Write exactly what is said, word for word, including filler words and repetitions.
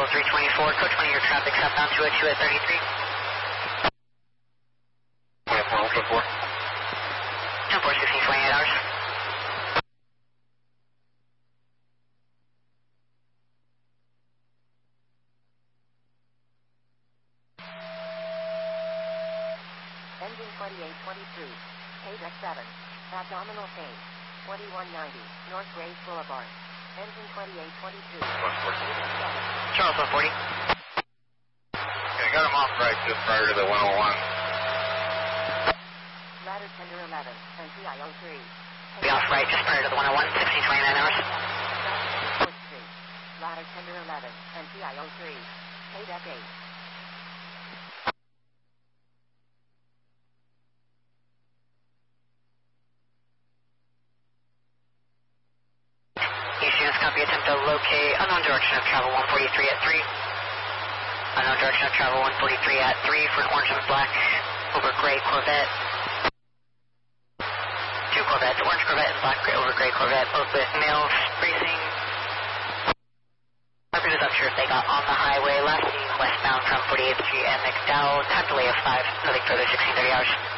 Charles three twenty-four, code twenty, your traffic southbound two oh two at thirty-three. twenty-four, one four. ten four, sixteen, twenty-eight hours. Engine twenty-eight twenty-three, K D E C seven, abdominal pain, twenty-one ninety, North Grays Boulevard. Engine twenty-eight twenty-two, one forty. Charles one forty. Okay, got him off right just prior to the one oh one. Ladder Tender eleven, and T I O three. Be off right just prior to the one oh one, sixteen, twenty-nine hours. fourth Street, Ladder Tender eleven, and T I O three. K D E C eight. East copy, attempt to locate unknown direction of travel one forty-three at three. Unknown direction of travel one forty-three at three for an orange and black over gray Corvette. Two Corvettes, orange Corvette and black gray over gray Corvette, both with males racing. Market is unsure if they got on the highway, last seen westbound from forty-eighth Street and McDowell, time delay of five, nothing further, sixteen thirty hours.